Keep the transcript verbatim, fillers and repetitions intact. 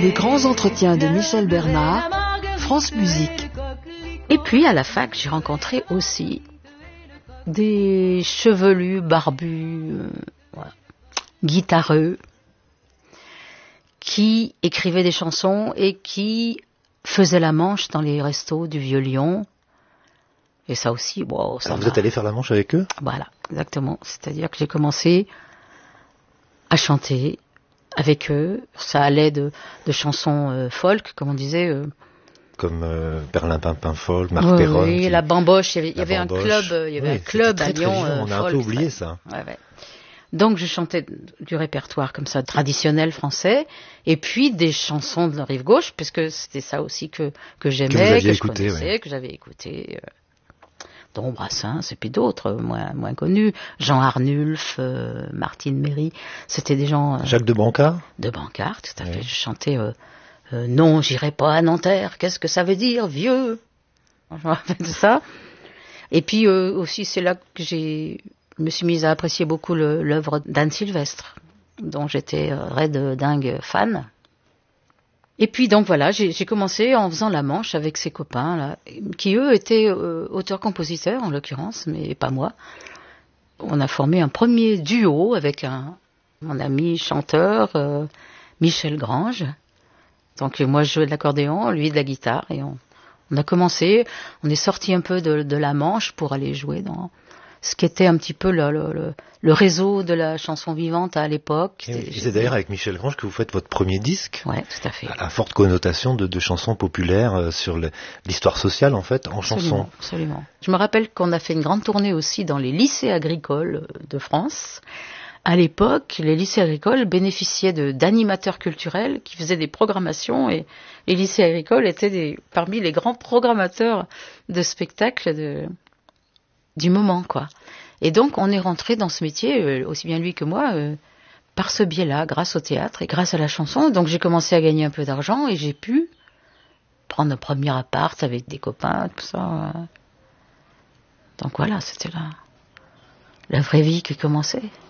Les grands entretiens de Michel Bernard, France Musique. Et puis à la fac, j'ai rencontré aussi des chevelus, barbus, euh, voilà, guitareux, qui écrivaient des chansons et qui faisaient la manche dans les restos du Vieux-Lyon. Et ça aussi, wow, ça Alors vous m'a... êtes allé faire la manche avec eux ? Voilà, exactement. C'est-à-dire que j'ai commencé à chanter avec eux. Ça allait de, de chansons euh, folk, comme on disait... Euh, Comme euh, Berlin Pimpin folk, Marc oui, Perron. Oui, qui... la bamboche, il y avait, il y la avait un club, euh, il y avait oui, un club très, à Lyon. Très euh, on a folk, un peu oublié ça. ça. Ouais, ouais. Donc je chantais du répertoire comme ça, traditionnel français, et puis des chansons de la rive gauche, parce que c'était ça aussi que, que j'aimais, que, vous que je écouté, connaissais, ouais. que j'avais écouté. Euh, dont Brassens, et puis d'autres moins, moins connus. Jean Arnulf, euh, Martine Méry, c'était des gens... Euh, Jacques de Bancard De Bancard, tout à oui. fait. Je chantais euh, euh, Non, j'irai pas à Nanterre, qu'est-ce que ça veut dire, vieux? Je me rappelle de ça. Et puis euh, aussi, c'est là que j'ai... Je me suis mise à apprécier beaucoup le, l'œuvre d'Anne Sylvestre, dont j'étais euh, raide dingue fan. Et puis donc voilà, j'ai, j'ai commencé en faisant la manche avec ses copains, là, qui eux étaient euh, auteurs-compositeurs en l'occurrence, mais pas moi. On a formé un premier duo avec un, mon ami chanteur, euh, Michel Grange. Donc moi je jouais de l'accordéon, lui de la guitare, et on, on a commencé, on est sorti un peu de, de la manche pour aller jouer dans... ce qui était un petit peu le, le, le, le réseau de la chanson vivante à l'époque. Et, et c'est d'ailleurs avec Michel Grange que vous faites votre premier disque. Ouais, tout à fait. À forte connotation de, de chansons populaires euh, sur le, l'histoire sociale, en fait, en absolument, chansons. Absolument. Je me rappelle qu'on a fait une grande tournée aussi dans les lycées agricoles de France. À l'époque, les lycées agricoles bénéficiaient de, d'animateurs culturels qui faisaient des programmations, et les lycées agricoles étaient des, parmi les grands programmateurs de spectacles de... du moment, quoi. Et donc, on est rentré dans ce métier, euh, aussi bien lui que moi, euh, par ce biais-là, grâce au théâtre et grâce à la chanson. Donc, j'ai commencé à gagner un peu d'argent et j'ai pu prendre un premier appart avec des copains, tout ça. Donc voilà, c'était la, la vraie vie qui commençait.